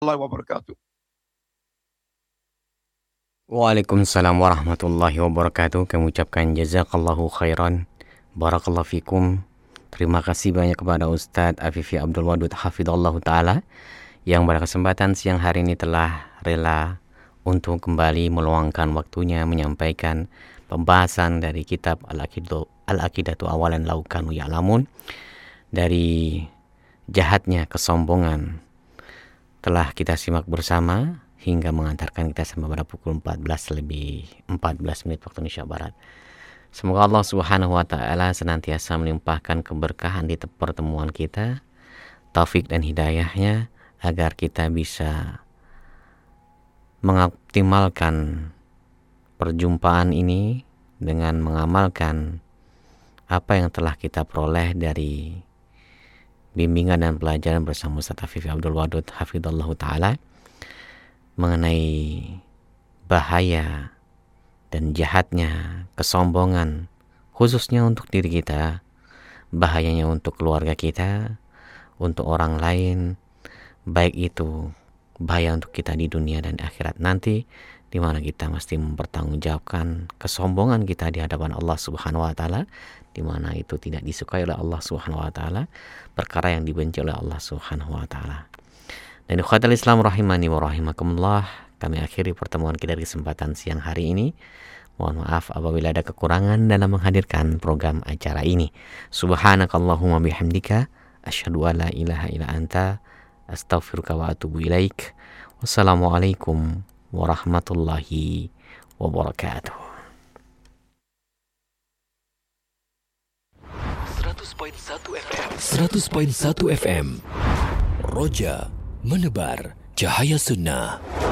warahmatullahi wabarakatuh. Waalaikumsalam warahmatullahi wabarakatuh. Kami ucapkan jazakallahu khairan. Barakallahu fikum. Terima kasih banyak kepada Ustadz Afifi Abdul Wadud hafidhallahu ta'ala yang pada kesempatan siang hari ini telah rela untuk kembali meluangkan waktunya menyampaikan pembahasan dari kitab Al-Aqidatu Awalan Law Kanu Ya'lamun, dari jahatnya kesombongan. Telah kita simak bersama hingga mengantarkan kita sampai pada pukul 14 lebih 14 menit waktu Indonesia Barat. Semoga Allah Subhanahu wa taala senantiasa melimpahkan keberkahan di pertemuan kita, taufik dan hidayahnya, agar kita bisa mengoptimalkan perjumpaan ini dengan mengamalkan apa yang telah kita peroleh dari bimbingan dan pelajaran bersama Ustaz Afifi Abdul Wadud hafidhallahu ta'ala mengenai bahaya dan jahatnya kesombongan, khususnya untuk diri kita, bahayanya untuk keluarga kita, untuk orang lain, baik itu bahaya untuk kita di dunia dan akhirat nanti, di mana kita mesti mempertanggungjawabkan kesombongan kita di hadapan Allah Subhanahu wa taala, di mana itu tidak disukai oleh Allah Subhanahu wa taala, perkara yang dibenci oleh Allah Subhanahu wa taala. Dan ikhwatal Islam rahimani wa rahimakumullah, kami akhiri pertemuan kita di kesempatan siang hari ini. Mohon maaf apabila ada kekurangan dalam menghadirkan program acara ini. Subhanakallahumma bihamdika asyhadu an la ilaha illa anta astaghfiruka wa atubu ilaik. Wassalamualaikum warahmatullahi wabarakatuh. 100.1 FM Roja menebar cahaya sunnah.